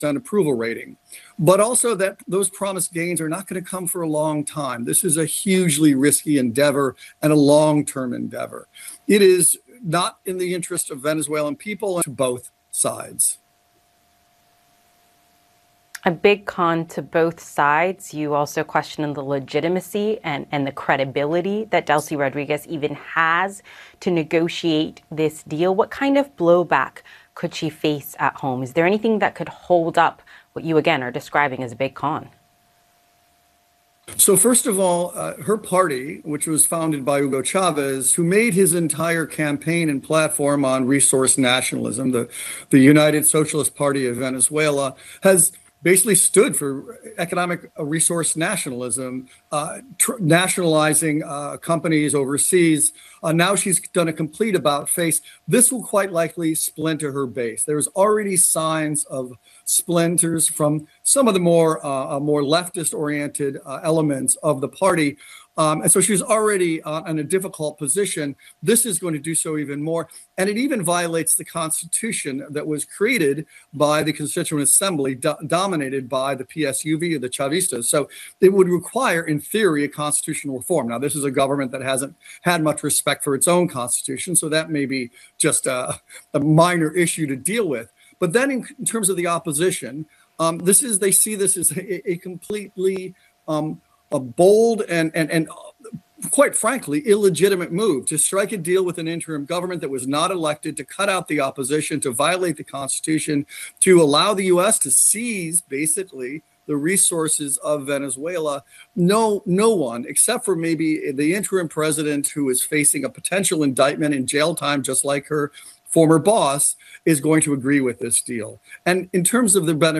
approval rating, but also that those promised gains are not going to come for a long time. This is a hugely risky endeavor and a long-term endeavor. It is not in the interest of Venezuelan people to both sides. A big con to both sides. You also question the legitimacy and the credibility that Delcy Rodriguez even has to negotiate this deal. What kind of blowback could she face at home? Is there anything that could hold up what you, again, are describing as a big con? So first of all, her party, which was founded by Hugo Chavez, who made his entire campaign and platform on resource nationalism, the United Socialist Party of Venezuela, has basically stood for economic resource nationalism, nationalizing companies overseas. Now she's done a complete about-face. This will quite likely splinter her base. There's already signs of splinters from some of the more leftist-oriented elements of the party. And so she's already in a difficult position. This is going to do so even more. And it even violates the Constitution that was created by the Constituent Assembly, dominated by the PSUV or the Chavistas. So it would require, in theory, a constitutional reform. Now, this is a government that hasn't had much respect for its own constitution, so that may be just a minor issue to deal with. But then in terms of the opposition, they see this as a completely a bold and quite frankly, illegitimate move to strike a deal with an interim government that was not elected, to cut out the opposition, to violate the Constitution, to allow the U.S. to seize basically the resources of Venezuela. No one, except for maybe the interim president who is facing a potential indictment in jail time, just like her former boss, is going to agree with this deal. And in terms of the benefit